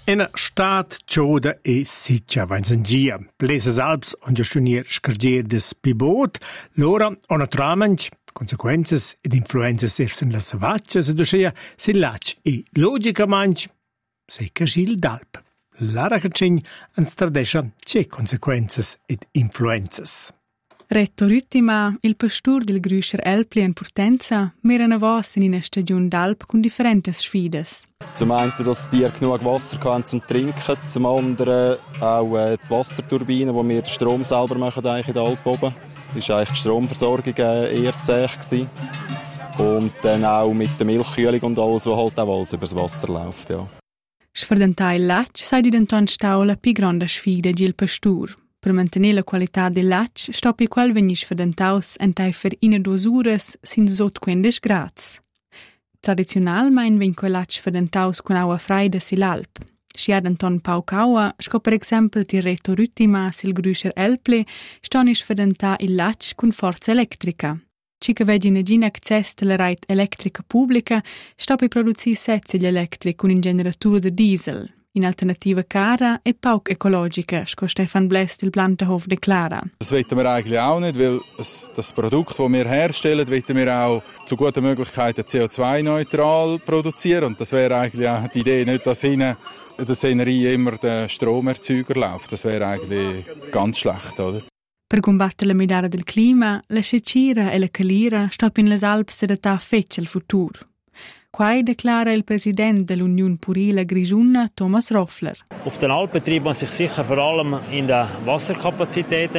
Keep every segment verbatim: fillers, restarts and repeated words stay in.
In stat Cioda e Siccia vanzengia. Plesas Alps on giustunier scargier des pibot, lora on atramant consequences ed influences ersen las savaccias ed osea sillac e logicament sei cagil d'Alp. Lara Cacin ans tradescha c'è consequences ed influences. Rettorittima, il pastur del Grüscher Elpli in Portenza, mehr eine Voss in einer Stagion d'Alp con differentes Sfides. Zum einen, dass die Tiere genug Wasser hatten zum Trinken, zum anderen auch äh, die Wasserturbinen, wo wir den Strom selber machen eigentlich in der Alp oben. Das war eigentlich die Stromversorgung äh, eher zäh gewesen. Und dann auch mit der Milchkühlung und alles, was halt auch alles übers Wasser läuft. Ja. Sfredentai il lac, sei di denton staula pi grande sfide di il pastur. Per mantenere la qualità del lac, stoppi qual venis fedentaus entai fer ina dos ures sin sot quindici grads. Tradizionalmein ven quel lac fedentaus con aua freida sil Alp. Scia denton pau caua, sco per exempel ti retto rüttima sil Grüscher Elpli, stonis fedenta il lac con forza elettrica. Cica vegi negin access della reit elettrica pubblica, stoppi produzi sezzi gli elettric con ingeneratura de diesel. In alternativa cara e pauc ecologica, sco Stefan Blest il Plantenhof deklara. Das wollten wir eigentlich auch nicht, weil das Produkt, das wir herstellen, wollten wir auch zu guten Möglichkeiten C O zwei neutral produzieren. Und das wäre eigentlich auch die Idee, nicht, dass in der Szenerie immer der Stromerzeuger läuft. Das wäre eigentlich ganz schlecht, oder? Per combattere la midara del clima, la secira e la calira stop in les Alps se da feccia il futur. Quai deklara il Präsident dell'Union Purila Grigiunna, Thomas Roffler. Auf den Alpen treibt man sich sicher vor allem in den Wasserkapazitäten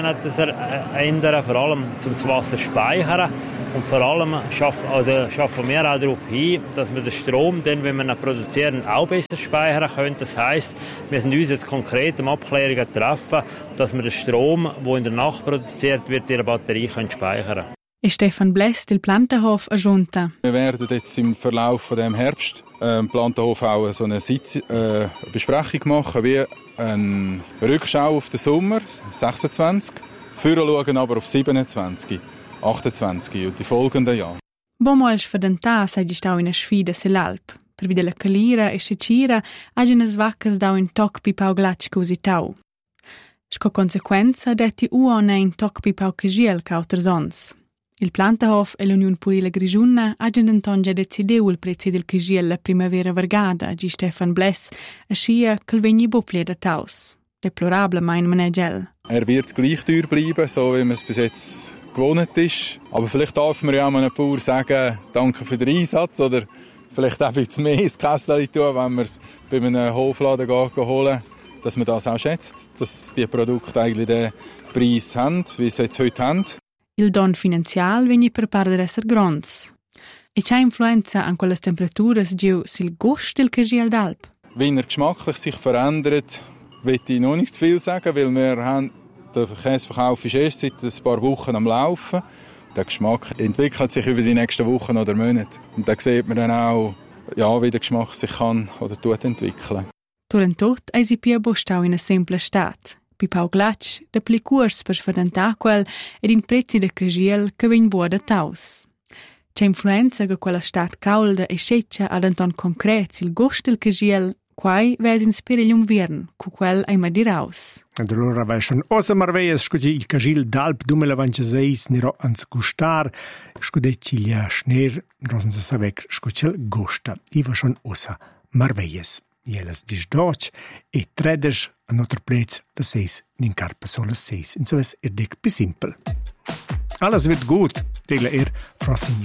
ändern, vor allem zum Wasser speichern. Und vor allem schaffen, also schaffen wir auch darauf hin, dass wir den Strom, dann, wenn wir ihn produzieren, auch besser speichern können. Das heisst, wir sind uns jetzt konkret um Abklärungen treffen, dass wir den Strom, der in der Nacht produziert wird, in der Batterie können speichern können. E Stefan Blest, il Plantenhof, aggiunta. Wir werden jetzt im Verlauf von dem Herbst äh, im Plantenhof auch so eine Sitz, äh, Besprechung machen, wie eine Rückschau auf den Sommer, sechsundzwanzig, führen schauen aber auf siebenundzwanzig, achtundzwanzig und die folgenden Jahre. Bomo els fedentà sei stau in a sfida sull'Alp. Per vide la calira e secira, agen as vaccas dau in toc pi pau glac così tau. Sco conseguenza detti uone in toc pi pau cagiel cautersons. Il Plantenhof e l'Union Purila Grigiunna hanno denton già decidiu il prezzo del cagiel la primavera vargada, gi Stefan Bless, a scia che vegni boplie da taus. Deplorable mein manegel. Er wird gleich teuer bleiben, so wie man es bis jetzt gewohnt ist. Aber vielleicht darf man ja auch einem Bauer sagen, danke für den Einsatz, oder vielleicht auch ein bisschen mehr ins Kästchen tun, wenn man es bei einem Hofladen holen, dass man das auch schätzt, dass die Produkte eigentlich den Preis haben, wie sie jetzt heute haben. Il don finanzial vegni per par de esser gronds. E c'ha influenza an quelle temperaturas giu sil gust del cagiel d'Alp? Wie er geschmacklich sich verändert, will ich noch nicht zu viel sagen, weil wir haben, der Käseverkauf ist erst seit ein paar Wochen am Laufen. Der Geschmack entwickelt sich über die nächsten Wochen oder Monate. Und da sieht man dann auch, ja, wie der Geschmack sich kann oder tut entwickeln. Durant tot eisi pia bostau in a simple stat. Pi pau glac, de pli curs per sfrentar quel ed in prezzi de cagiel che vegn buo da taus. C'è influenza che quella stat caulda e seccia ad anton concret il gust del cagiel, quai ves inspira l'invern, cu quel ai madiraus. Ed allora vescion osa marveias scugi il cagiel d'Alp duemilaventisei niro ans gustar, scudeci lia schner, rosen se savec scucel gusta, iva schon osa marveias. Jelas dis doc e tredes a notre plets de seis nin carpa sola seis. In so es er dick pi simpel. Alles wird gut, tele er Frossigny.